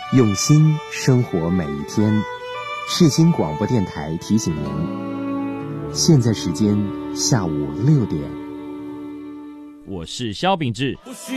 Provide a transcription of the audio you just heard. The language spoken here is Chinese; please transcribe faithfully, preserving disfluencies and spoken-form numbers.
用心生活每一天。世新广播电台提醒您，现在时间下午六点。 我是萧秉治。